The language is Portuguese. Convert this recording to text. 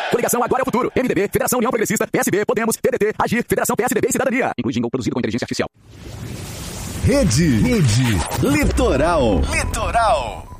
Coligação Agora é o Futuro. MDB, Federação União Progressista, PSB, Podemos, PDT, Agir, Federação PSDB e Cidadania. Inclui jingle produzido com inteligência artificial. Rede Litoral.